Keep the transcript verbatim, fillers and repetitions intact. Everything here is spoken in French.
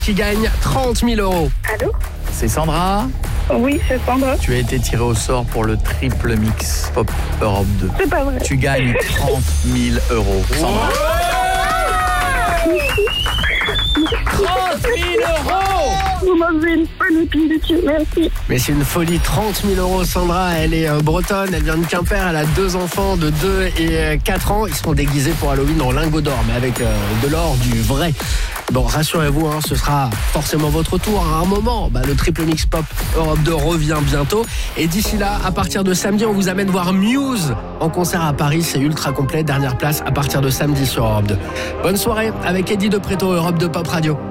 qui gagne trente mille euros. Allô? C'est Sandra. Oui, c'est Sandra. Tu as été tirée au sort pour le triple mix Pop Europe deux. C'est pas vrai. Tu gagnes trente mille euros. Sandra. trente mille euros! Vous m'avez une bonne épine de cul, merci. Mais c'est une folie, trente mille euros. Sandra, elle est euh, bretonne, elle vient de Quimper, elle a deux enfants de deux et quatre ans. Ils seront déguisés pour Halloween en lingots d'or, mais avec euh, de l'or du vrai. Bon, rassurez-vous, hein, ce sera forcément votre tour à un moment. Bah, le triple mix Pop Europe deux revient bientôt. Et d'ici là, à partir de samedi, on vous amène voir Muse en concert à Paris. C'est ultra complet. Dernière place à partir de samedi sur Europe deux. Bonne soirée avec Eddie de Préto, Europe deux Pop Radio.